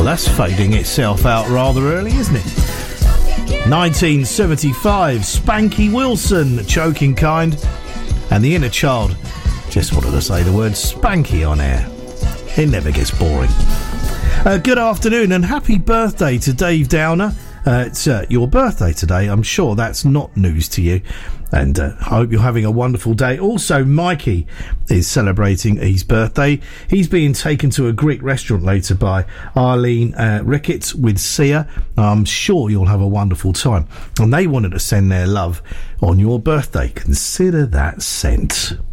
that's fading itself out rather early, isn't it? 1975, Spanky Wilson, Choking Kind, and the inner child just wanted to say the word Spanky on air. It never gets boring. Good afternoon and happy birthday to Dave Downer. It's your birthday today. I'm sure that's not news to you. And I hope you're having a wonderful day. Also, Mikey is celebrating his birthday. He's being taken to a Greek restaurant later by Arlene Ricketts with Sia. I'm sure you'll have a wonderful time. And they wanted to send their love on your birthday. Consider that sent.